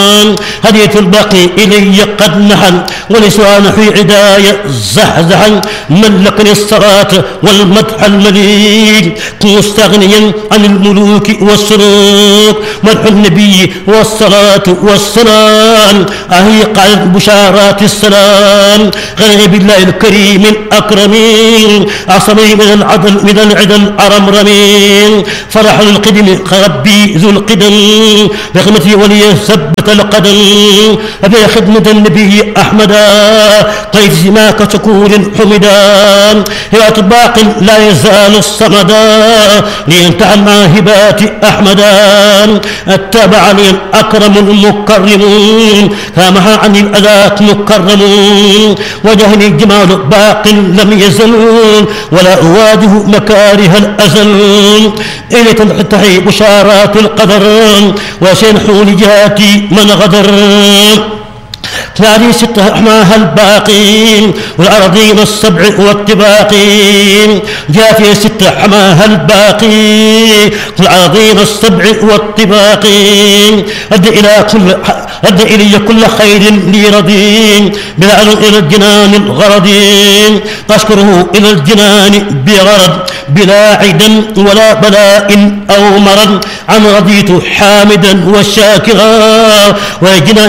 هديت الباقي إلي قد نحل ولسان في عداية زحزحا ملكني الصلاة والمدح المليك مستغنيا عن الملوك والسلوك مدح النبي والصلاة والسلام أهي قاعدة بشارات السلام غير بالله الكريم الأكرم عصمي من العدل الأرمرمين فرح القدم ربي ذو القدم بخدمتي ولي ثبت القدم أبي خدمة النبي أحمد طيف سماك سكون حمدا يا طباق لا يزال الصمدا لينتهى الماهبات أحمدا اتبعني الأكرم المكرم فامها عن الأذات مكرم وجهني جمال باق لم يزل ولا أواجه مكاره الأزل إليك تنتهي بشارات القدر وسينحو لجاتي من غدر ثاني ستة أحماها الباقين والأراضين السبع والطباقين جاء في ستة أحماها الباقين والأراضين السبع والطباقين أدى إلي كل خير لي رضين بلعن إلى الجنان الغرضين تشكره إلى الجنان بغرض بلا عدا ولا بلاء أو مرض عن رضيت حامدا وشاكرا وجنان